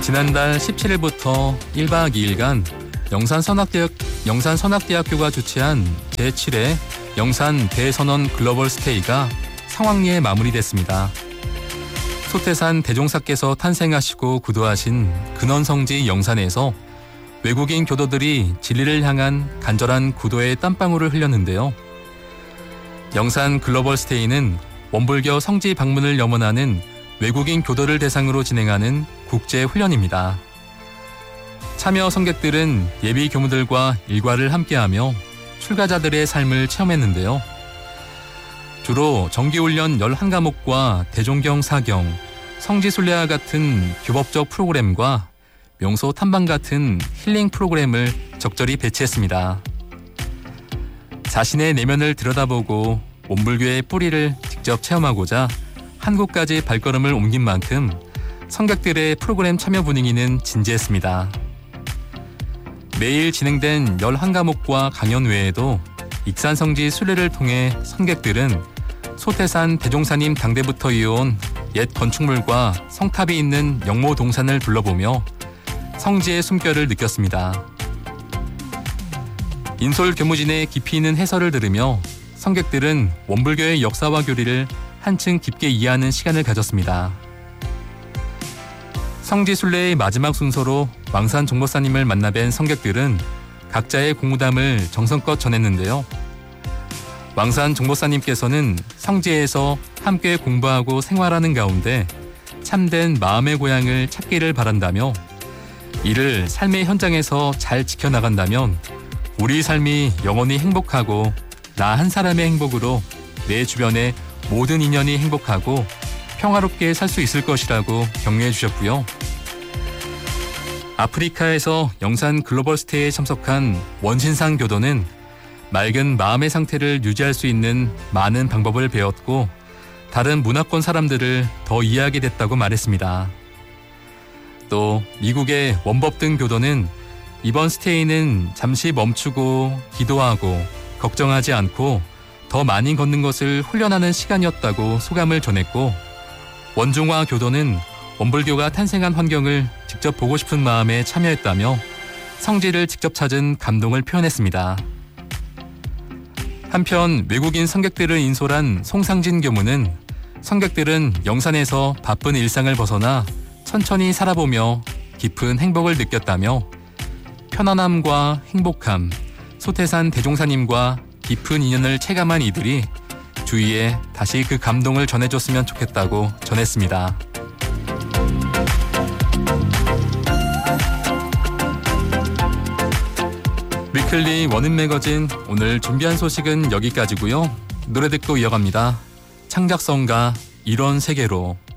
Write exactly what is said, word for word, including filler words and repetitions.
지난달 십칠일부터 일박 이일간 영산선악대학, 영산선악대학교가 주최한 제칠 회 영산 대선언 글로벌 스테이가 성황리에 마무리됐습니다. 소태산 대종사께서 탄생하시고 구도하신 근원성지 영산에서 외국인 교도들이 진리를 향한 간절한 구도의 땀방울을 흘렸는데요. 영산 글로벌 스테이는 원불교 성지 방문을 염원하는 외국인 교도를 대상으로 진행하는 국제 훈련입니다. 참여 성객들은 예비 교무들과 일과를 함께하며 출가자들의 삶을 체험했는데요. 주로 정기훈련 열한 과목과 대종경 사경, 성지순례와 같은 교법적 프로그램과 명소 탐방 같은 힐링 프로그램을 적절히 배치했습니다. 자신의 내면을 들여다보고 원불교의 뿌리를 직접 체험하고자 한국까지 발걸음을 옮긴 만큼 성객들의 프로그램 참여 분위기는 진지했습니다. 매일 진행된 열한 과목과 강연 외에도 익산성지 순례를 통해 성객들은 소태산 대종사님 당대부터 이어온 옛 건축물과 성탑이 있는 영모동산을 둘러보며 성지의 숨결을 느꼈습니다. 인솔 교무진의 깊이 있는 해설을 들으며 성객들은 원불교의 역사와 교리를 한층 깊게 이해하는 시간을 가졌습니다. 성지순례의 마지막 순서로 왕산 종법사님을 만나뵌 성객들은 각자의 공부담을 정성껏 전했는데요. 왕산 종법사님께서는 성지에서 함께 공부하고 생활하는 가운데 참된 마음의 고향을 찾기를 바란다며 이를 삶의 현장에서 잘 지켜나간다면 우리 삶이 영원히 행복하고 나 한 사람의 행복으로 내 주변의 모든 인연이 행복하고 평화롭게 살 수 있을 것이라고 격려해 주셨고요. 아프리카에서 영산 글로벌 스테이에 참석한 원신상 교도는 맑은 마음의 상태를 유지할 수 있는 많은 방법을 배웠고 다른 문화권 사람들을 더 이해하게 됐다고 말했습니다. 또 미국의 원법등 교도는 이번 스테이는 잠시 멈추고 기도하고 걱정하지 않고 더 많이 걷는 것을 훈련하는 시간이었다고 소감을 전했고 원중화 교도는 원불교가 탄생한 환경을 직접 보고 싶은 마음에 참여했다며 성지를 직접 찾은 감동을 표현했습니다. 한편 외국인 성객들을 인솔한 송상진 교무는 성객들은 영산에서 바쁜 일상을 벗어나 천천히 살아보며 깊은 행복을 느꼈다며 편안함과 행복함, 소태산 대종사님과 깊은 인연을 체감한 이들이 주위에 다시 그 감동을 전해줬으면 좋겠다고 전했습니다. 위클리 원인 매거진 오늘 준비한 소식은 여기까지고요. 노래 듣고 이어갑니다. 창작성가 이런 세계로.